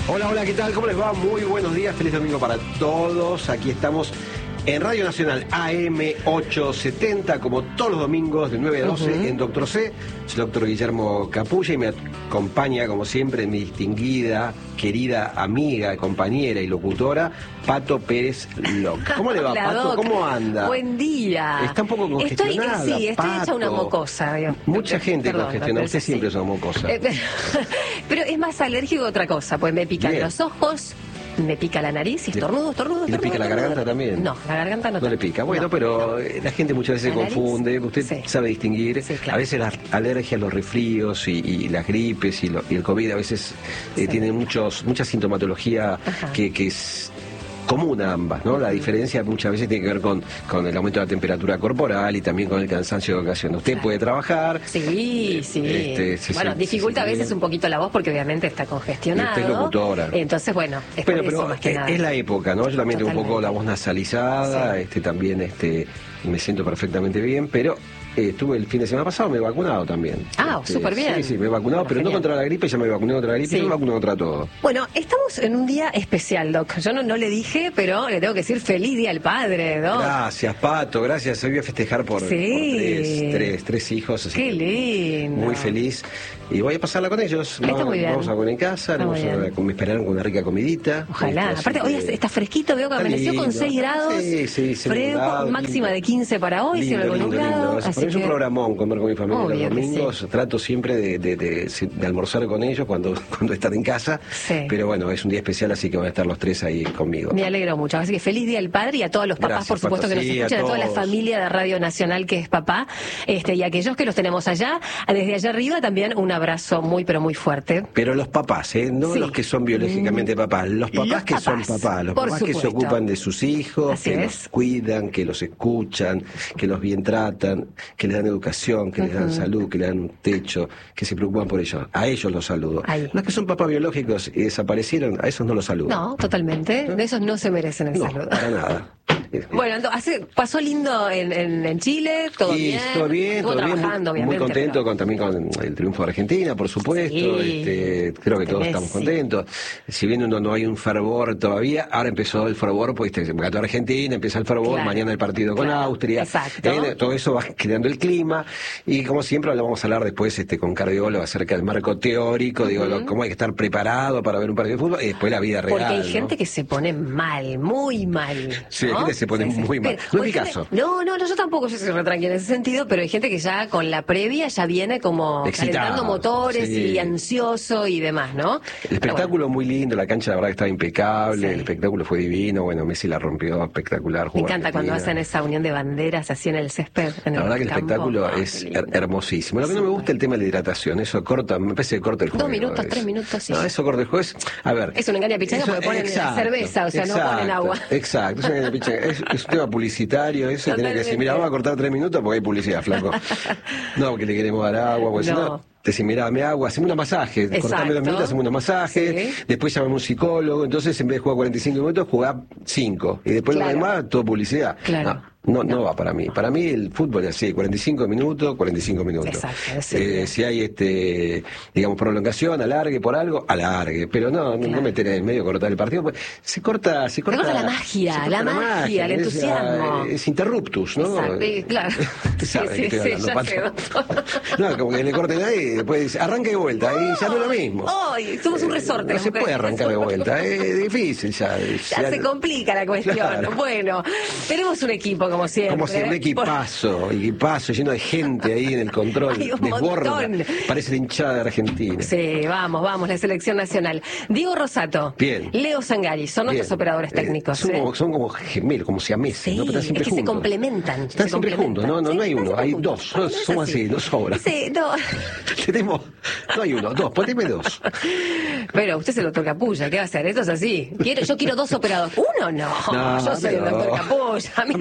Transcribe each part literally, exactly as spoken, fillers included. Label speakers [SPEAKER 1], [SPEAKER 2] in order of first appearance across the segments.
[SPEAKER 1] Hola, hola, ¿qué tal? ¿Cómo les va? Muy buenos días, feliz domingo para todos. Aquí estamos en Radio Nacional A M ochocientos setenta, como todos los domingos de nueve a doce, uh-huh. en Doctor C. Soy el doctor Guillermo Capulla y me acompaña, como siempre, mi distinguida, querida amiga, compañera y locutora, Pato Pérez Locke. ¿Cómo le va,
[SPEAKER 2] Hola,
[SPEAKER 1] Pato?
[SPEAKER 2] Doc.
[SPEAKER 1] ¿Cómo anda?
[SPEAKER 2] Buen día.
[SPEAKER 1] Está un poco congestionada,
[SPEAKER 2] Estoy, sí, estoy
[SPEAKER 1] Pato.
[SPEAKER 2] hecha una mocosa. Digo.
[SPEAKER 1] Mucha gente
[SPEAKER 2] Perdón,
[SPEAKER 1] congestionada. Usted
[SPEAKER 2] sí.
[SPEAKER 1] siempre es una mocosa.
[SPEAKER 2] Eh, pero es más alérgico a otra cosa, pues me pican
[SPEAKER 1] Bien.
[SPEAKER 2] los ojos, me pica la nariz y estornudo, estornudo,
[SPEAKER 1] ¿Y le
[SPEAKER 2] estornudo.
[SPEAKER 1] pica la
[SPEAKER 2] estornudo.
[SPEAKER 1] garganta también?
[SPEAKER 2] No, la garganta no.
[SPEAKER 1] No le pica. Bueno,
[SPEAKER 2] no,
[SPEAKER 1] pero
[SPEAKER 2] no.
[SPEAKER 1] la gente muchas veces
[SPEAKER 2] ¿La
[SPEAKER 1] se confunde.
[SPEAKER 2] nariz?
[SPEAKER 1] Usted
[SPEAKER 2] Sí.
[SPEAKER 1] sabe distinguir.
[SPEAKER 2] Sí, claro.
[SPEAKER 1] A veces las alergias, los resfríos y, y las gripes y, lo, y el COVID a veces eh,
[SPEAKER 2] Sí.
[SPEAKER 1] tienen muchos mucha sintomatología que, que es común a ambas, ¿no? La diferencia muchas veces tiene que ver con, con el aumento de la temperatura corporal y también con el cansancio de ocasión. Usted
[SPEAKER 2] Claro.
[SPEAKER 1] puede trabajar.
[SPEAKER 2] Sí, sí.
[SPEAKER 1] Este, se
[SPEAKER 2] bueno,
[SPEAKER 1] siente-
[SPEAKER 2] dificulta
[SPEAKER 1] se
[SPEAKER 2] a
[SPEAKER 1] siente
[SPEAKER 2] veces
[SPEAKER 1] bien.
[SPEAKER 2] un poquito la voz porque obviamente está congestionado.
[SPEAKER 1] Usted es locutora.
[SPEAKER 2] Entonces, bueno, es
[SPEAKER 1] Pero,
[SPEAKER 2] por eso
[SPEAKER 1] pero
[SPEAKER 2] más que
[SPEAKER 1] es,
[SPEAKER 2] nada.
[SPEAKER 1] es la época, ¿no? Yo también tengo un poco
[SPEAKER 2] Totalmente.
[SPEAKER 1] la voz nasalizada,
[SPEAKER 2] Sí.
[SPEAKER 1] este también este me siento perfectamente bien, pero eh, estuve el fin de semana pasado, me he vacunado también.
[SPEAKER 2] Ah,
[SPEAKER 1] Este,
[SPEAKER 2] súper bien.
[SPEAKER 1] Sí, sí, me he vacunado,
[SPEAKER 2] Bueno,
[SPEAKER 1] pero no
[SPEAKER 2] genial.
[SPEAKER 1] contra la gripe, ya me vacuné contra la gripe,
[SPEAKER 2] Sí.
[SPEAKER 1] y me vacuné contra todo.
[SPEAKER 2] Bueno, estamos en un día especial, Doc. Yo no, no le dije, pero le tengo que decir feliz Día al Padre, Doc.
[SPEAKER 1] Gracias, Pato, gracias. Hoy voy a festejar por,
[SPEAKER 2] Sí.
[SPEAKER 1] por tres, tres, tres hijos. Así
[SPEAKER 2] Qué
[SPEAKER 1] que
[SPEAKER 2] lindo.
[SPEAKER 1] Muy feliz. Y voy a pasarla con ellos.
[SPEAKER 2] Está muy bien.
[SPEAKER 1] Vamos a comer en casa,
[SPEAKER 2] Está
[SPEAKER 1] vamos
[SPEAKER 2] muy
[SPEAKER 1] a,
[SPEAKER 2] bien.
[SPEAKER 1] me esperaron con una rica comidita.
[SPEAKER 2] Ojalá.
[SPEAKER 1] Este,
[SPEAKER 2] Aparte,
[SPEAKER 1] así
[SPEAKER 2] hoy
[SPEAKER 1] que-
[SPEAKER 2] está fresquito, veo que
[SPEAKER 1] Está
[SPEAKER 2] amaneció con
[SPEAKER 1] lindo.
[SPEAKER 2] seis grados.
[SPEAKER 1] Sí, sí, seis
[SPEAKER 2] Fresco,
[SPEAKER 1] grados,
[SPEAKER 2] máxima
[SPEAKER 1] lindo.
[SPEAKER 2] de quince para hoy,
[SPEAKER 1] Lindo,
[SPEAKER 2] sin algo
[SPEAKER 1] lindo,
[SPEAKER 2] nublado.
[SPEAKER 1] lindo.
[SPEAKER 2] Así
[SPEAKER 1] Para mí es un
[SPEAKER 2] que-
[SPEAKER 1] programón comer con mi familia
[SPEAKER 2] Obvio
[SPEAKER 1] los
[SPEAKER 2] que
[SPEAKER 1] domingos.
[SPEAKER 2] sí.
[SPEAKER 1] Trato siempre de, de, de, de almorzar con ellos cuando, cuando están en casa.
[SPEAKER 2] Sí.
[SPEAKER 1] Pero bueno, es un día especial, así que van a estar los tres ahí conmigo.
[SPEAKER 2] Me alegro mucho. Así que feliz Día al Padre y a todos los papás,
[SPEAKER 1] Gracias,
[SPEAKER 2] por supuesto,
[SPEAKER 1] Pato.
[SPEAKER 2] que nos
[SPEAKER 1] Sí, a
[SPEAKER 2] escuchan, a, toda la
[SPEAKER 1] todos.
[SPEAKER 2] familia de Radio Nacional que es papá, este y aquellos que los tenemos allá. Desde allá arriba también un abrazo muy, pero muy fuerte.
[SPEAKER 1] Pero los papás, ¿eh? No
[SPEAKER 2] Sí.
[SPEAKER 1] los que son biológicamente papás, los papás
[SPEAKER 2] Los
[SPEAKER 1] que
[SPEAKER 2] papás,
[SPEAKER 1] son papás, los
[SPEAKER 2] por
[SPEAKER 1] papás que se
[SPEAKER 2] supuesto.
[SPEAKER 1] ocupan de sus hijos,
[SPEAKER 2] Así
[SPEAKER 1] que
[SPEAKER 2] es.
[SPEAKER 1] los cuidan, que los escuchan, que los bien tratan, que les dan educación, que les dan salud, que les dan un techo, que se preocupan por ellos. A ellos los saludo.
[SPEAKER 2] Ahí.
[SPEAKER 1] Los que son papás biológicos y desaparecieron, a esos no los saludo.
[SPEAKER 2] No, totalmente. De esos no se merecen el
[SPEAKER 1] No,
[SPEAKER 2] saludo.
[SPEAKER 1] para nada.
[SPEAKER 2] Bueno, entonces, hace- pasó lindo en, en, en Chile, todo
[SPEAKER 1] Y
[SPEAKER 2] bien.
[SPEAKER 1] todo bien,
[SPEAKER 2] Estuvo
[SPEAKER 1] todo bien, muy,
[SPEAKER 2] trabajando,
[SPEAKER 1] muy
[SPEAKER 2] obviamente.
[SPEAKER 1] contento
[SPEAKER 2] pero-
[SPEAKER 1] con, también con el triunfo de Argentina, por supuesto.
[SPEAKER 2] Sí,
[SPEAKER 1] este, creo que todos
[SPEAKER 2] Messi.
[SPEAKER 1] estamos contentos. Si bien uno no hay un fervor todavía, ahora empezó el fervor, pues este, ganó Argentina, empieza el fervor,
[SPEAKER 2] Claro,
[SPEAKER 1] mañana el partido con
[SPEAKER 2] claro,
[SPEAKER 1] Austria.
[SPEAKER 2] exacto.
[SPEAKER 1] Eh, todo eso va creando el clima. Y como siempre, lo vamos a hablar después este, con cardiólogo acerca del marco teórico, digo, lo- cómo hay que estar preparado para ver un partido de fútbol y después la vida real.
[SPEAKER 2] Porque hay
[SPEAKER 1] ¿no?
[SPEAKER 2] gente que se pone mal, muy mal.
[SPEAKER 1] Sí,
[SPEAKER 2] ¿no?
[SPEAKER 1] hay gente que se pone muy mal.
[SPEAKER 2] Pero,
[SPEAKER 1] No es
[SPEAKER 2] o
[SPEAKER 1] mi
[SPEAKER 2] hay gente-
[SPEAKER 1] caso.
[SPEAKER 2] No, no, no, yo tampoco, yo soy re tranquila en ese sentido, pero hay gente que ya con la previa ya viene como
[SPEAKER 1] Excitado,
[SPEAKER 2] calentando motores
[SPEAKER 1] sí.
[SPEAKER 2] y ansioso y demás, ¿no?
[SPEAKER 1] El espectáculo muy lindo, la cancha la verdad que estaba impecable,
[SPEAKER 2] Sí.
[SPEAKER 1] el espectáculo fue divino, bueno, Messi la rompió espectacular.
[SPEAKER 2] Me
[SPEAKER 1] jugó
[SPEAKER 2] encanta cuando
[SPEAKER 1] Argentina.
[SPEAKER 2] hacen esa unión de banderas así en el césped. En
[SPEAKER 1] La
[SPEAKER 2] el
[SPEAKER 1] verdad que el
[SPEAKER 2] campo.
[SPEAKER 1] espectáculo
[SPEAKER 2] Ah,
[SPEAKER 1] es
[SPEAKER 2] qué lindo.
[SPEAKER 1] her- hermosísimo. Lo que no me gusta es el tema de la hidratación, eso corta, me parece que corta el juego.
[SPEAKER 2] Dos minutos,
[SPEAKER 1] es-
[SPEAKER 2] tres minutos, sí.
[SPEAKER 1] No, eso corta el juego. Es, a ver.
[SPEAKER 2] Es un engaña pichanga
[SPEAKER 1] eso-
[SPEAKER 2] porque ponen la
[SPEAKER 1] exacto,
[SPEAKER 2] cerveza, o sea, no
[SPEAKER 1] exacto,
[SPEAKER 2] ponen agua.
[SPEAKER 1] Exacto, es un engaña pichanga. Es, es un tema publicitario, eso tiene que decir,
[SPEAKER 2] Totalmente.
[SPEAKER 1] mira, vamos a cortar tres minutos porque hay publicidad, flaco. No, porque le queremos dar agua, porque si
[SPEAKER 2] No.
[SPEAKER 1] no, te decís, mira, dame agua, haceme una masaje,
[SPEAKER 2] Exacto.
[SPEAKER 1] cortame dos minutos, haceme una masaje,
[SPEAKER 2] Sí.
[SPEAKER 1] después llamame a un psicólogo, entonces en vez de jugar cuarenta y cinco minutos, jugá cinco, y después
[SPEAKER 2] Claro.
[SPEAKER 1] lo demás, todo publicidad.
[SPEAKER 2] Claro.
[SPEAKER 1] No. No, no va para mí. Para mí el fútbol es así, cuarenta y cinco minutos, cuarenta y cinco minutos.
[SPEAKER 2] Exacto, sí.
[SPEAKER 1] Eh, si hay, este, digamos, prolongación, alargue por algo, alargue. Pero no, no,
[SPEAKER 2] Claro.
[SPEAKER 1] no meter en el medio, cortar el partido. Pues, se corta, se corta.
[SPEAKER 2] corta la magia,
[SPEAKER 1] se corta
[SPEAKER 2] la magia, el
[SPEAKER 1] es,
[SPEAKER 2] entusiasmo.
[SPEAKER 1] eh, Es interruptus, ¿no?
[SPEAKER 2] Exacto, sí, claro.
[SPEAKER 1] Usted sabe
[SPEAKER 2] Sí,
[SPEAKER 1] de qué
[SPEAKER 2] sí,
[SPEAKER 1] estoy
[SPEAKER 2] sí,
[SPEAKER 1] hablando,
[SPEAKER 2] ya
[SPEAKER 1] Pato.
[SPEAKER 2] sé.
[SPEAKER 1] No, como que le corten ahí y después dice, arranca de vuelta, ahí ya no es lo mismo.
[SPEAKER 2] Ay, somos un resorte.
[SPEAKER 1] No
[SPEAKER 2] las
[SPEAKER 1] se
[SPEAKER 2] mujeres.
[SPEAKER 1] puede arrancar de vuelta, es difícil ya.
[SPEAKER 2] Ya se complica la cuestión.
[SPEAKER 1] Claro.
[SPEAKER 2] Bueno, tenemos un equipo como siempre.
[SPEAKER 1] Como si un equipazo, equipazo lleno de gente ahí en el control,
[SPEAKER 2] Hay un
[SPEAKER 1] desborda,
[SPEAKER 2] montón.
[SPEAKER 1] parece la hinchada de Argentina.
[SPEAKER 2] Sí, vamos, vamos, la selección nacional. Diego Rosato.
[SPEAKER 1] Bien.
[SPEAKER 2] Leo Sangari, son
[SPEAKER 1] Bien.
[SPEAKER 2] nuestros operadores
[SPEAKER 1] Eh,
[SPEAKER 2] técnicos.
[SPEAKER 1] son,
[SPEAKER 2] ¿eh?
[SPEAKER 1] como, son como gemelos, como siameses,
[SPEAKER 2] Sí,
[SPEAKER 1] ¿no? Pero están siempre
[SPEAKER 2] es que se
[SPEAKER 1] juntos.
[SPEAKER 2] complementan.
[SPEAKER 1] Están
[SPEAKER 2] se
[SPEAKER 1] siempre
[SPEAKER 2] complementan.
[SPEAKER 1] juntos, no, no,
[SPEAKER 2] Sí,
[SPEAKER 1] no hay
[SPEAKER 2] están
[SPEAKER 1] uno,
[SPEAKER 2] siempre
[SPEAKER 1] hay
[SPEAKER 2] juntos.
[SPEAKER 1] dos,
[SPEAKER 2] No, no es
[SPEAKER 1] somos así, no sobra.
[SPEAKER 2] Sí, no.
[SPEAKER 1] Tenemos, no hay uno, dos, poneme dos.
[SPEAKER 2] Pero usted es el doctor Capulla, ¿qué va a hacer? Esto es así. Quiero, yo quiero dos operados. Uno no.
[SPEAKER 1] No,
[SPEAKER 2] yo soy el
[SPEAKER 1] no.
[SPEAKER 2] doctor Capulla. A mí
[SPEAKER 1] Dame
[SPEAKER 2] dame
[SPEAKER 1] dos.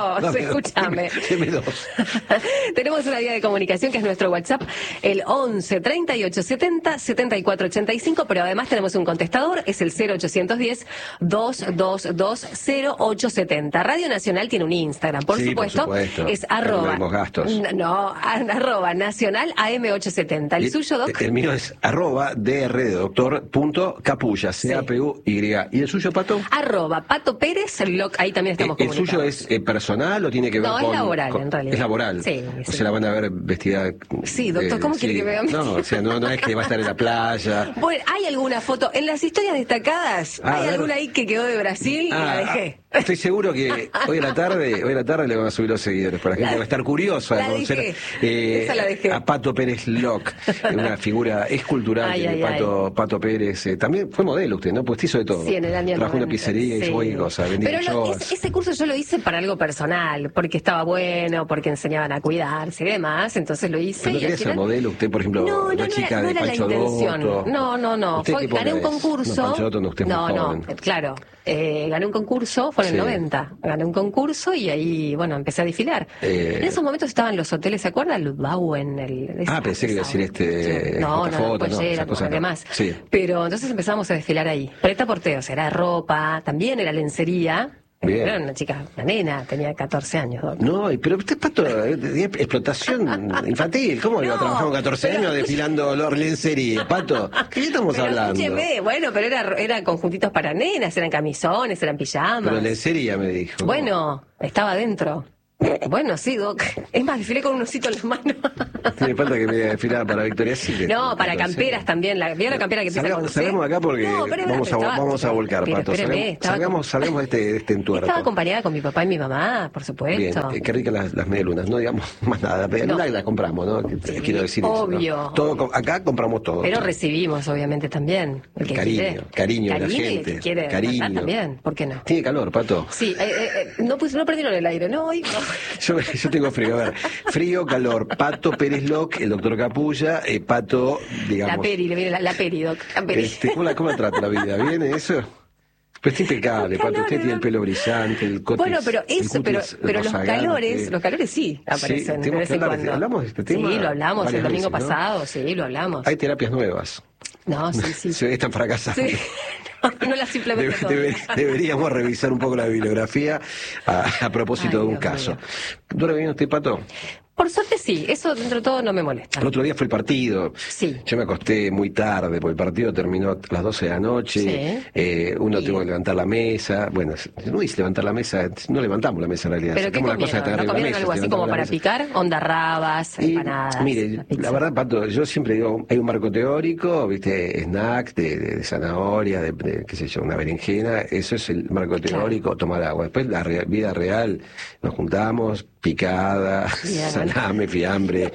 [SPEAKER 2] dos,
[SPEAKER 1] dame,
[SPEAKER 2] escúchame.
[SPEAKER 1] Dame dos.
[SPEAKER 2] Tenemos una vía de comunicación que es nuestro WhatsApp, el once, treinta y ocho, setenta, setenta y cuatro ochenta y cinco, pero además tenemos un contestador, es el cero ochocientos diez, doscientos veintidós, cero ocho setenta. Radio Nacional tiene un Instagram, por,
[SPEAKER 1] sí,
[SPEAKER 2] supuesto,
[SPEAKER 1] por supuesto,
[SPEAKER 2] es arroba,
[SPEAKER 1] gastos.
[SPEAKER 2] no, arroba nacional A M ochocientos setenta. ¿El
[SPEAKER 1] y,
[SPEAKER 2] suyo, Doc?
[SPEAKER 1] El mío es arroba dr de doctor punto capulla, C A P U Y. ¿Y el suyo, Pato?
[SPEAKER 2] Arroba Pato Pérez, ahí también estamos
[SPEAKER 1] ¿El
[SPEAKER 2] comunicados.
[SPEAKER 1] suyo es eh, personal o tiene que ver
[SPEAKER 2] no,
[SPEAKER 1] con...?
[SPEAKER 2] No, es laboral,
[SPEAKER 1] con,
[SPEAKER 2] en realidad.
[SPEAKER 1] Es laboral.
[SPEAKER 2] Sí,
[SPEAKER 1] o
[SPEAKER 2] sí.
[SPEAKER 1] sea, la van a ver vestida...
[SPEAKER 2] Sí, doctor, ¿cómo
[SPEAKER 1] eh,
[SPEAKER 2] quiere
[SPEAKER 1] sí.
[SPEAKER 2] que me vean?
[SPEAKER 1] No, o sea, no, no es que va a estar en la playa.
[SPEAKER 2] Bueno, ¿hay alguna foto? En las historias destacadas,
[SPEAKER 1] Ah,
[SPEAKER 2] ¿hay alguna ahí que quedó de Brasil
[SPEAKER 1] ah,
[SPEAKER 2] y la dejé?
[SPEAKER 1] Estoy seguro que hoy a la tarde, hoy a la tarde le van a subir los seguidores, para la gente
[SPEAKER 2] La,
[SPEAKER 1] va a estar curiosa de conocer eh, a Pato Pérez Lock, una figura escultural
[SPEAKER 2] ay,
[SPEAKER 1] de
[SPEAKER 2] ay,
[SPEAKER 1] Pato,
[SPEAKER 2] ay.
[SPEAKER 1] Pato Pérez. Eh, también fue modelo usted, ¿no? Pues hizo de todo.
[SPEAKER 2] Sí, en el año
[SPEAKER 1] Trabajó en una
[SPEAKER 2] noventa,
[SPEAKER 1] pizzería,
[SPEAKER 2] sí.
[SPEAKER 1] hizo cualquier cosa, vendía
[SPEAKER 2] Pero lo,
[SPEAKER 1] anchoas.
[SPEAKER 2] ese, ese curso yo lo hice para algo personal, porque estaba bueno, porque enseñaban a cuidarse y demás, entonces lo hice.
[SPEAKER 1] ¿Pero no
[SPEAKER 2] y
[SPEAKER 1] quería
[SPEAKER 2] al
[SPEAKER 1] ser
[SPEAKER 2] final...
[SPEAKER 1] modelo usted, por ejemplo,
[SPEAKER 2] no,
[SPEAKER 1] la
[SPEAKER 2] no,
[SPEAKER 1] chica
[SPEAKER 2] no era, no
[SPEAKER 1] de
[SPEAKER 2] era la
[SPEAKER 1] Pancho
[SPEAKER 2] intención.
[SPEAKER 1] Dotto?
[SPEAKER 2] No, no, no.
[SPEAKER 1] ¿Usted
[SPEAKER 2] Fue,
[SPEAKER 1] qué
[SPEAKER 2] gané un
[SPEAKER 1] época es?
[SPEAKER 2] concurso.
[SPEAKER 1] No, Pancho Dotto no, usted es
[SPEAKER 2] no,
[SPEAKER 1] muy
[SPEAKER 2] no,
[SPEAKER 1] joven.
[SPEAKER 2] claro. Eh, gané un concurso, fue en el
[SPEAKER 1] Sí.
[SPEAKER 2] noventa. Gané un concurso y ahí, bueno, empecé a desfilar.
[SPEAKER 1] Eh...
[SPEAKER 2] En esos momentos estaban los hoteles, ¿se acuerdan? Ludbauen, el...
[SPEAKER 1] Ah, pensé que iba a decir este...
[SPEAKER 2] Sí. No, no,
[SPEAKER 1] foto,
[SPEAKER 2] pues
[SPEAKER 1] no,
[SPEAKER 2] era
[SPEAKER 1] esas cosas no.
[SPEAKER 2] además.
[SPEAKER 1] Sí.
[SPEAKER 2] Pero entonces empezamos a desfilar ahí. Preta porteo, o sea, era ropa, también era lencería.
[SPEAKER 1] Bien.
[SPEAKER 2] Era una chica, una nena, tenía catorce años. ¿No?
[SPEAKER 1] No, pero usted, Pato, eh, tenía explotación infantil. ¿Cómo iba a
[SPEAKER 2] No,
[SPEAKER 1] trabajar con catorce
[SPEAKER 2] pero-
[SPEAKER 1] años desfilando la lencería? Pato, ¿qué estamos
[SPEAKER 2] Pero
[SPEAKER 1] hablando?
[SPEAKER 2] escúcheme, bueno, pero era, era conjuntitos para nenas, eran camisones, eran pijamas.
[SPEAKER 1] Pero lencería me dijo.
[SPEAKER 2] Bueno, estaba adentro. Bueno, sí, Doc. Es más, desfilé con un osito en la mano.
[SPEAKER 1] Tiene falta que me desfilar para Victoria Secret.
[SPEAKER 2] No, para camperas también. La, ¿vieron la campera que empieza
[SPEAKER 1] Salgamos,
[SPEAKER 2] con C?
[SPEAKER 1] salgamos acá porque
[SPEAKER 2] No, pero
[SPEAKER 1] vamos, a,
[SPEAKER 2] estaba-
[SPEAKER 1] vamos a volcar,
[SPEAKER 2] pero
[SPEAKER 1] Pato.
[SPEAKER 2] espéreme,
[SPEAKER 1] Salgamos,
[SPEAKER 2] estaba
[SPEAKER 1] salgamos,
[SPEAKER 2] con-
[SPEAKER 1] salgamos de este, de este entuerto.
[SPEAKER 2] Estaba acompañada con mi papá y mi mamá, por
[SPEAKER 1] Bien,
[SPEAKER 2] supuesto.
[SPEAKER 1] eh, qué ricas las, las medialunas, no digamos más nada. Medialunas
[SPEAKER 2] No.
[SPEAKER 1] las compramos, ¿no?
[SPEAKER 2] Sí,
[SPEAKER 1] Quiero decir
[SPEAKER 2] obvio.
[SPEAKER 1] eso. ¿no? Todo, com- acá compramos todo.
[SPEAKER 2] Pero recibimos, obviamente, también. El que
[SPEAKER 1] Cariño,
[SPEAKER 2] quiere.
[SPEAKER 1] cariño de la
[SPEAKER 2] y el
[SPEAKER 1] gente,
[SPEAKER 2] que quiere
[SPEAKER 1] cariño.
[SPEAKER 2] matar también, ¿por qué no?
[SPEAKER 1] Tiene calor, Pato.
[SPEAKER 2] Sí, eh, eh, eh, no, pues, no perdieron el aire, ¿no? Hoy no.
[SPEAKER 1] Yo, yo tengo frío, a ver, frío, calor, Pato Pérez Lock, el doctor Capulla, eh, Pato, digamos...
[SPEAKER 2] La peri, le viene la, la peri, Doc. La peri.
[SPEAKER 1] Este, ¿cómo, la, ¿Cómo la trata la vida? ¿Viene eso? Pues está impecable, Pato, usted tiene el pelo brillante, el cotis,
[SPEAKER 2] Bueno, pero
[SPEAKER 1] el
[SPEAKER 2] eso, pero,
[SPEAKER 1] cutis
[SPEAKER 2] pero los
[SPEAKER 1] rozagante.
[SPEAKER 2] calores, los calores sí aparecen
[SPEAKER 1] Sí,
[SPEAKER 2] de
[SPEAKER 1] tenemos
[SPEAKER 2] vez
[SPEAKER 1] que
[SPEAKER 2] en
[SPEAKER 1] hablar de-
[SPEAKER 2] cuando.
[SPEAKER 1] hablamos de este tema
[SPEAKER 2] Sí, lo hablamos el
[SPEAKER 1] varias
[SPEAKER 2] domingo
[SPEAKER 1] veces, ¿no?
[SPEAKER 2] pasado, sí, lo hablamos.
[SPEAKER 1] Hay terapias nuevas.
[SPEAKER 2] No, sí, sí.
[SPEAKER 1] Se están fracasando.
[SPEAKER 2] Sí. No, no las simplemente
[SPEAKER 1] Debe- debe- deberíamos revisar un poco la bibliografía a, a propósito
[SPEAKER 2] Ay,
[SPEAKER 1] de un
[SPEAKER 2] Dios
[SPEAKER 1] caso.
[SPEAKER 2] mío.
[SPEAKER 1] ¿Duerme bien usted, Pato?
[SPEAKER 2] Por suerte sí, eso dentro de todo no me molesta.
[SPEAKER 1] El otro día fue el partido.
[SPEAKER 2] Sí.
[SPEAKER 1] Yo me acosté muy tarde, porque el partido terminó a las doce de la noche.
[SPEAKER 2] Sí.
[SPEAKER 1] Eh, uno
[SPEAKER 2] Y-
[SPEAKER 1] tuvo que levantar la mesa. Bueno, no dice levantar la mesa, no levantamos la mesa en realidad.
[SPEAKER 2] ¿Pero qué
[SPEAKER 1] Sacamos la cosa
[SPEAKER 2] comieron?
[SPEAKER 1] que está
[SPEAKER 2] ¿No
[SPEAKER 1] arriba de la
[SPEAKER 2] comieron
[SPEAKER 1] mesa,
[SPEAKER 2] algo así
[SPEAKER 1] levantamos
[SPEAKER 2] como
[SPEAKER 1] la
[SPEAKER 2] para
[SPEAKER 1] mesa.
[SPEAKER 2] picar? Onda rabas,
[SPEAKER 1] Y,
[SPEAKER 2] empanadas.
[SPEAKER 1] mire,
[SPEAKER 2] pizza.
[SPEAKER 1] la verdad, Pato, yo siempre digo, hay un marco teórico, viste, snacks de, de- de zanahoria, de, de, qué sé yo, una berenjena, eso es el marco teórico, tomar agua. Después la rea- vida real, nos juntamos, picada,
[SPEAKER 2] Bien.
[SPEAKER 1] salame, fiambre,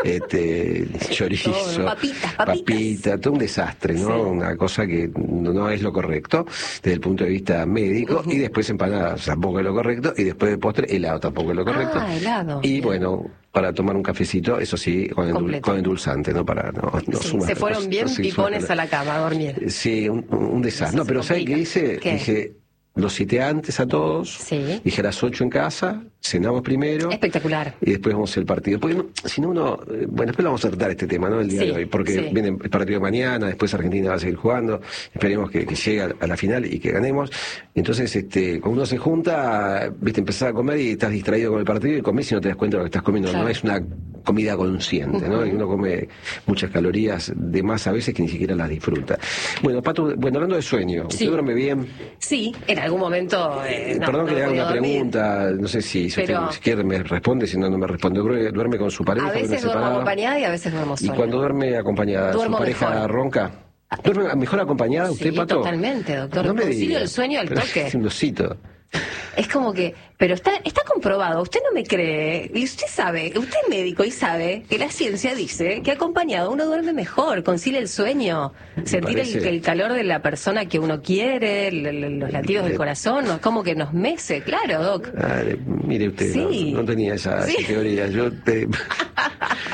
[SPEAKER 1] este, chorizo,
[SPEAKER 2] Todo, papitas, papitas.
[SPEAKER 1] papita, todo un desastre, ¿no?
[SPEAKER 2] Sí.
[SPEAKER 1] Una cosa que no, no es lo correcto desde el punto de vista médico, y después empanadas tampoco es lo correcto, y después de postre helado tampoco es lo correcto.
[SPEAKER 2] Ah, helado.
[SPEAKER 1] Y
[SPEAKER 2] Bien.
[SPEAKER 1] bueno, para tomar un cafecito, eso sí, con, endul-
[SPEAKER 2] Completo.
[SPEAKER 1] con endulzante, ¿no? Para no, no
[SPEAKER 2] Sí,
[SPEAKER 1] sumar.
[SPEAKER 2] se fueron
[SPEAKER 1] no-
[SPEAKER 2] bien
[SPEAKER 1] no se
[SPEAKER 2] pipones
[SPEAKER 1] suma-
[SPEAKER 2] a la cama a dormir.
[SPEAKER 1] Sí, un, un desastre.
[SPEAKER 2] Eso
[SPEAKER 1] No,
[SPEAKER 2] se
[SPEAKER 1] pero ¿sabes qué
[SPEAKER 2] complica.
[SPEAKER 1] hice?
[SPEAKER 2] ¿Qué?
[SPEAKER 1] Dije, los cité antes a todos,
[SPEAKER 2] Sí.
[SPEAKER 1] dije a las ocho en casa, cenamos primero.
[SPEAKER 2] Espectacular.
[SPEAKER 1] Y después vamos al partido. Porque no- si no uno, eh, bueno, después lo vamos a tratar este tema, ¿no? El día
[SPEAKER 2] Sí,
[SPEAKER 1] de hoy, porque
[SPEAKER 2] sí.
[SPEAKER 1] viene el partido de mañana, después Argentina va a seguir jugando, esperemos que, que llegue a, a la final y que ganemos. Entonces, este, cuando uno se junta, viste, empezás a comer y estás distraído con el partido y comés y no te das cuenta de lo que estás comiendo.
[SPEAKER 2] Claro.
[SPEAKER 1] No es una comida consciente, ¿no? Y uno come muchas calorías de más a veces que ni siquiera las disfruta. Bueno, Pato, bueno, hablando de sueño, ¿usted
[SPEAKER 2] Sí.
[SPEAKER 1] duerme bien?
[SPEAKER 2] Sí, en algún momento. eh, no,
[SPEAKER 1] Perdón
[SPEAKER 2] no
[SPEAKER 1] que le haga
[SPEAKER 2] podía
[SPEAKER 1] una
[SPEAKER 2] dormir.
[SPEAKER 1] pregunta, no sé si, si,
[SPEAKER 2] Pero-
[SPEAKER 1] usted, si quiere me responde, si no, no me responde. ¿Duerme, duerme con su pareja?
[SPEAKER 2] A
[SPEAKER 1] duerme
[SPEAKER 2] veces duermo
[SPEAKER 1] separada?
[SPEAKER 2] acompañada y a veces duermo
[SPEAKER 1] ¿Y
[SPEAKER 2] sola.
[SPEAKER 1] cuando duerme acompañada,
[SPEAKER 2] Duermo
[SPEAKER 1] su pareja
[SPEAKER 2] mejor.
[SPEAKER 1] ronca? ¿Duerme mejor acompañada usted,
[SPEAKER 2] Sí,
[SPEAKER 1] Pato?
[SPEAKER 2] totalmente, doctor.
[SPEAKER 1] No me
[SPEAKER 2] Concilio
[SPEAKER 1] diga.
[SPEAKER 2] el sueño al
[SPEAKER 1] Pero
[SPEAKER 2] toque.
[SPEAKER 1] Es un osito.
[SPEAKER 2] Es como que, pero está, está comprobado, usted no me cree, y usted sabe, usted es médico y sabe que la ciencia dice que acompañado uno duerme mejor, concilia el sueño, sentir el,
[SPEAKER 1] parece.
[SPEAKER 2] el calor de la persona que uno quiere, el- el- los latidos del
[SPEAKER 1] Eh,
[SPEAKER 2] corazón, ¿no? Como que nos mece, claro, Doc.
[SPEAKER 1] Ah, mire usted,
[SPEAKER 2] Sí.
[SPEAKER 1] no, no tenía esa,
[SPEAKER 2] Sí.
[SPEAKER 1] esa teoría. Yo, te-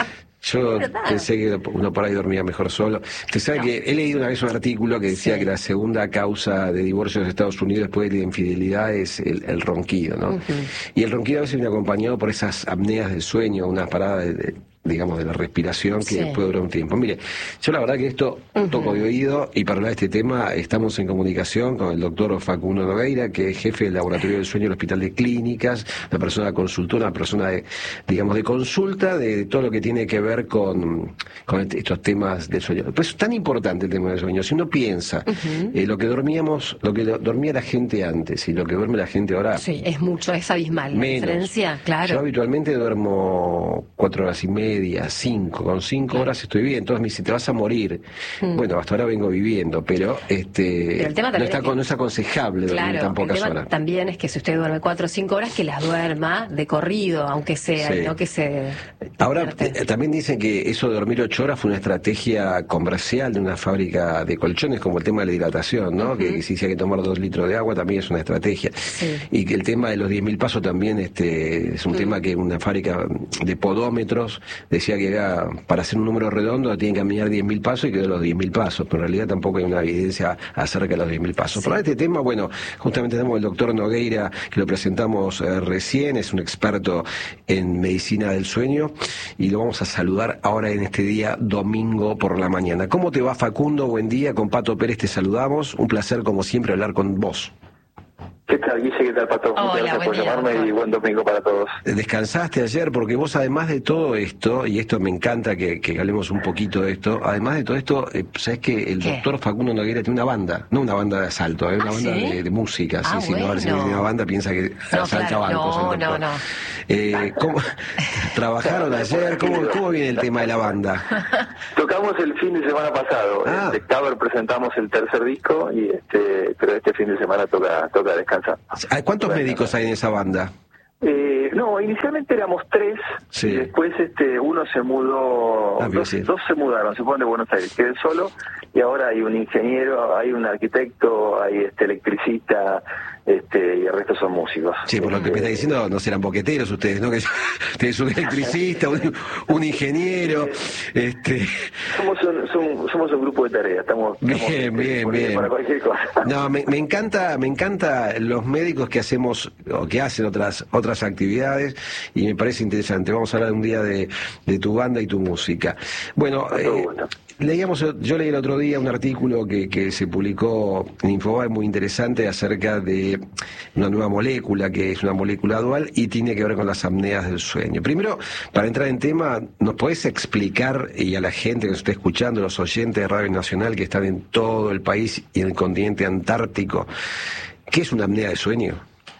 [SPEAKER 1] Yo pensé que uno por ahí dormía mejor solo. Usted sabe no. que he leído una vez un artículo que decía sí. que la segunda causa de divorcio en Estados Unidos después de la infidelidad es el, el ronquido, ¿no? Uh-huh. Y el ronquido a veces viene acompañado por esas apneas del sueño, unas paradas de, de digamos, de la respiración que sí. puede durar un tiempo. Mire, yo la verdad que esto uh-huh. toco de oído, y para hablar de este tema estamos en comunicación con el doctor Facundo Nogueira, que es jefe del Laboratorio del Sueño del Hospital de Clínicas, una persona consultora, una persona de, digamos, de consulta de todo lo que tiene que ver con, con estos temas del sueño. Pues es tan importante el tema del sueño. Si uno piensa uh-huh. eh, lo que dormíamos, lo que dormía la gente antes y lo que duerme la gente ahora.
[SPEAKER 2] Sí, es mucho, es abismal. La
[SPEAKER 1] menos.
[SPEAKER 2] Diferencia, claro.
[SPEAKER 1] Yo habitualmente duermo cuatro horas y media. Media, cinco, con cinco claro. horas estoy bien. Todos me dicen, te vas a morir. Mm. Bueno, hasta ahora vengo viviendo, pero este pero el tema no, está, es que, no es aconsejable dormir claro, tan pocas
[SPEAKER 2] el tema
[SPEAKER 1] horas.
[SPEAKER 2] También es que si usted duerme cuatro o cinco horas, que las duerma de corrido, aunque sea, sí. y no que se...
[SPEAKER 1] Ahora, eh, también dicen que eso de dormir ocho horas fue una estrategia comercial de una fábrica de colchones, como el tema de la hidratación, ¿no? Uh-huh. Que si se hay que tomar dos litros de agua también es una estrategia. Sí. Y que el tema de los diez mil pasos también este es un uh-huh. tema que una fábrica de podómetros decía que era, para hacer un número redondo tienen que caminar diez mil pasos y quedó los diez mil pasos, pero en realidad tampoco hay una evidencia acerca de los diez mil pasos. Sí. Para este tema, bueno, justamente tenemos el doctor Nogueira, que lo presentamos eh, recién, es un experto en medicina del sueño, y lo vamos a saludar ahora en este día domingo por la mañana. ¿Cómo te va, Facundo? Buen día, con Pato Pérez te saludamos, un placer como siempre hablar con vos.
[SPEAKER 3] ¿Qué tal, Guille? ¿Qué tal, Pato? Muchas
[SPEAKER 2] Hola,
[SPEAKER 3] gracias por
[SPEAKER 2] día,
[SPEAKER 3] llamarme doctor. Y buen domingo para todos.
[SPEAKER 1] ¿Descansaste ayer? Porque vos, además de todo esto, y esto me encanta que, que hablemos un poquito de esto, además de todo esto, eh, ¿sabés que el ¿Qué? doctor Facundo Nogueira tiene una banda? No una banda de asalto, es eh, una ¿Ah, banda ¿sí? de, de música. Ah, sí, sí, bueno. No, a ver si tiene una banda, piensa que
[SPEAKER 2] no,
[SPEAKER 1] asalta
[SPEAKER 2] claro.
[SPEAKER 1] bancos.
[SPEAKER 2] No, no, no.
[SPEAKER 1] Eh, ¿cómo, ¿Trabajaron ayer? ¿Cómo, ¿Cómo viene el tema de la banda?
[SPEAKER 3] Tocamos el fin de semana pasado. Ah. En Dectaver presentamos el tercer disco, y este pero este fin de semana toca, toca descansar.
[SPEAKER 1] ¿Cuántos médicos hay en esa banda?
[SPEAKER 3] Eh, no, inicialmente éramos tres, sí. y después este uno se mudó, ah, dos, sí. dos se mudaron, se fueron de Buenos Aires, quedé solo, y ahora hay un ingeniero, hay un arquitecto, hay este electricista, este y el resto son músicos.
[SPEAKER 1] Sí, por lo que me está diciendo, no serán boqueteros ustedes, ¿no? Que tenés un electricista, un, un ingeniero, este...
[SPEAKER 3] Somos un, son, somos un grupo de tareas, estamos...
[SPEAKER 1] Bien,
[SPEAKER 3] estamos,
[SPEAKER 1] bien, bien.
[SPEAKER 3] Para cualquier cosa.
[SPEAKER 1] No, me, me encanta, me encanta los médicos que hacemos, o que hacen otras otras actividades, y me parece interesante. Vamos a hablar un día de, de tu banda y tu música. Bueno, eh, leíamos, yo leí el otro día un artículo que, que se publicó en Infobae muy interesante acerca de una nueva molécula, que es una molécula dual y tiene que ver con las apneas del sueño. Primero, para entrar en tema, ¿nos podés explicar, y a la gente que nos está escuchando, los oyentes de Radio Nacional que están en todo el país y en el continente antártico, qué es una apnea de sueño?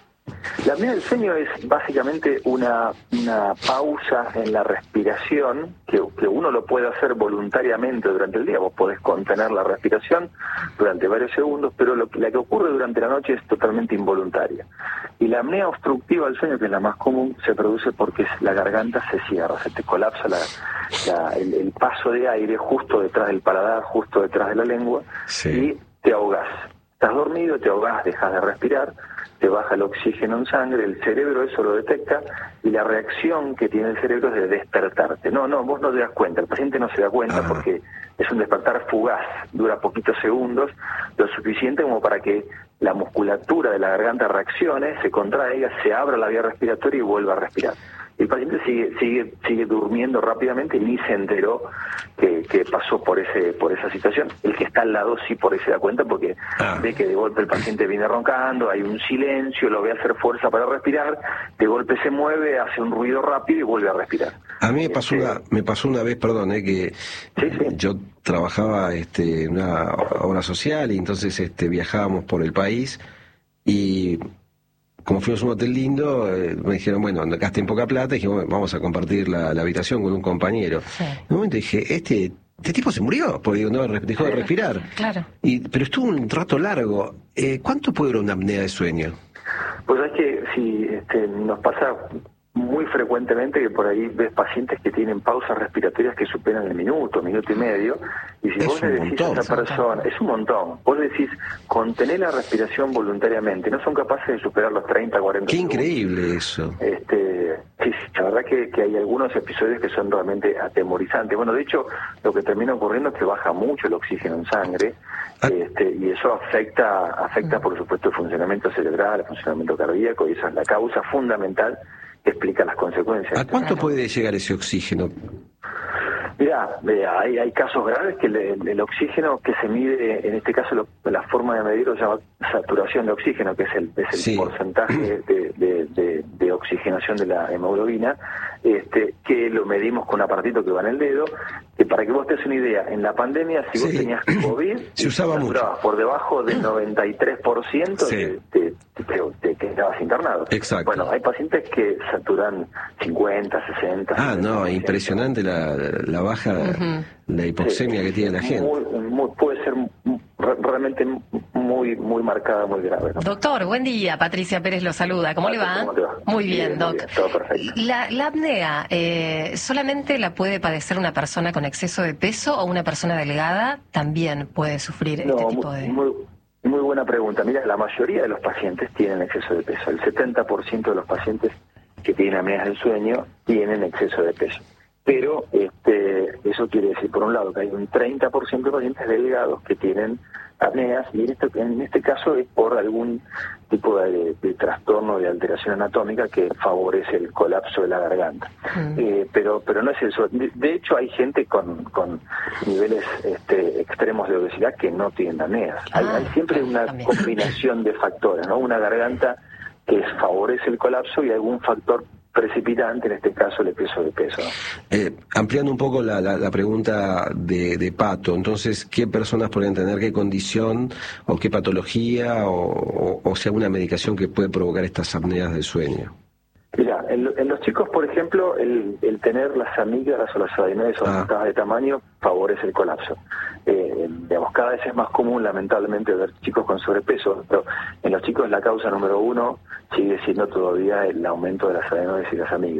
[SPEAKER 3] La apnea del sueño es básicamente una, una pausa en la respiración, que, que uno lo puede hacer voluntariamente durante el día. Vos podés contener la respiración durante varios segundos, pero lo, la que ocurre durante la noche es totalmente involuntaria. Y la apnea obstructiva del sueño, que es la más común, se produce porque la garganta se cierra, se te colapsa la, la, el, el paso de aire justo detrás del paladar, justo detrás de la lengua, sí. y te ahogás. Estás dormido, te ahogás, dejas de respirar, te baja el oxígeno en sangre, el cerebro eso lo detecta, y la reacción que tiene el cerebro es de despertarte. No, no, vos no te das cuenta, el paciente no se da cuenta Ajá. porque es un despertar fugaz, dura poquitos segundos, lo suficiente como para que la musculatura de la garganta reaccione, se contraiga, se abra la vía respiratoria y vuelva a respirar. El paciente sigue sigue sigue durmiendo rápidamente y ni se enteró que, que pasó por ese por esa situación. El que está al lado sí por ahí se da cuenta, porque ah. ve que de golpe el paciente viene roncando, hay un silencio, lo ve hacer fuerza para respirar, de golpe se mueve, hace un ruido rápido y vuelve a respirar.
[SPEAKER 1] A mí me pasó este... una me pasó una vez, perdón, eh, que sí, sí. yo trabajaba este en una obra social y entonces este viajábamos por el país y como fuimos a un hotel lindo, eh, me dijeron, bueno, gasten poca plata, y dije, bueno, vamos a compartir la, la habitación con un compañero. Sí. En un momento dije, este este tipo se murió, porque no dejó de respirar.
[SPEAKER 2] Claro.
[SPEAKER 1] Y, pero estuvo un rato largo. Eh, ¿Cuánto puede durar una apnea de sueño?
[SPEAKER 3] Pues es que si este, nos pasa muy frecuentemente que por ahí ves pacientes que tienen pausas respiratorias que superan el minuto, minuto y medio, y si
[SPEAKER 1] es
[SPEAKER 3] vos le decís
[SPEAKER 1] montón,
[SPEAKER 3] a esa persona, es un montón, vos le decís, contener la respiración voluntariamente, no son capaces de superar los treinta, cuarenta
[SPEAKER 1] Qué
[SPEAKER 3] segundos.
[SPEAKER 1] increíble eso.
[SPEAKER 3] Este, sí, la verdad que, que hay algunos episodios que son realmente atemorizantes. Bueno, de hecho, lo que termina ocurriendo es que baja mucho el oxígeno en sangre,
[SPEAKER 1] Ah.
[SPEAKER 3] este, y eso afecta, afecta por supuesto el funcionamiento cerebral, el funcionamiento cardíaco, y esa es la causa fundamental que explica las consecuencias.
[SPEAKER 1] ¿A cuánto puede llegar ese oxígeno?
[SPEAKER 3] Mira, hay, hay casos graves que le, el oxígeno que se mide, en este caso lo, la forma de medirlo se llama saturación de oxígeno, que es el, es el
[SPEAKER 1] Sí.
[SPEAKER 3] porcentaje de, de, de, de oxigenación de la hemoglobina, este, que lo medimos con un aparatito que va en el dedo, que para que vos te des una idea, en la pandemia, si vos
[SPEAKER 1] Sí.
[SPEAKER 3] tenías COVID,
[SPEAKER 1] Se usaba
[SPEAKER 3] y saturabas por debajo del noventa y tres por ciento,
[SPEAKER 1] Sí.
[SPEAKER 3] te, te, te, te quedabas internado.
[SPEAKER 1] Exacto.
[SPEAKER 3] Bueno, hay pacientes que saturan cincuenta, sesenta.
[SPEAKER 1] Ah, no,
[SPEAKER 3] setenta por ciento.
[SPEAKER 1] impresionante la, la baja, la hipoxemia
[SPEAKER 3] Sí,
[SPEAKER 1] que tiene la gente.
[SPEAKER 3] muy, muy, puede ser re- realmente muy muy marcada, muy grave, ¿no?
[SPEAKER 2] Doctor, buen día. Patricia Pérez lo saluda. ¿Cómo le va?
[SPEAKER 3] ¿Cómo te va?
[SPEAKER 2] Muy bien,
[SPEAKER 3] Bien,
[SPEAKER 2] Doc.
[SPEAKER 3] muy bien, todo perfecto.
[SPEAKER 2] La, la apnea, eh, ¿solamente la puede padecer una persona con exceso de peso o una persona delgada también puede sufrir
[SPEAKER 3] No,
[SPEAKER 2] este tipo
[SPEAKER 3] muy,
[SPEAKER 2] de...?
[SPEAKER 3] muy, muy buena pregunta. Mira, la mayoría de los pacientes tienen exceso de peso. El setenta por ciento de los pacientes que tienen apneas del sueño tienen exceso de peso. Pero este, eso quiere decir, por un lado, que hay un treinta por ciento de pacientes delgados que tienen apneas, y en este, en este caso es por algún tipo de, de trastorno de alteración anatómica que favorece el colapso de la garganta.
[SPEAKER 2] Mm.
[SPEAKER 3] Eh, pero pero no es eso. De, de hecho, hay gente con, con niveles este, extremos de obesidad que no tienen apneas. Hay,
[SPEAKER 2] Ah,
[SPEAKER 3] hay siempre una
[SPEAKER 2] también.
[SPEAKER 3] combinación de factores, ¿no? Una garganta que favorece el colapso y algún factor precipitante, en este caso el exceso de peso, ¿no?
[SPEAKER 1] Eh, ampliando un poco la, la, la pregunta de, de Pato, entonces, ¿qué personas podrían tener qué condición o qué patología o, o, o sea una medicación que puede provocar estas apneas del sueño?
[SPEAKER 3] Mira, en, en los chicos, por ejemplo, el, el tener las amígdalas o las adenoides aumentadas
[SPEAKER 1] Ah.
[SPEAKER 3] de tamaño favorece el colapso. Eh, digamos, cada vez es más común, lamentablemente, ver chicos con sobrepeso, pero en los chicos la causa número uno sigue siendo todavía el aumento de las adenoides y las amígdalas.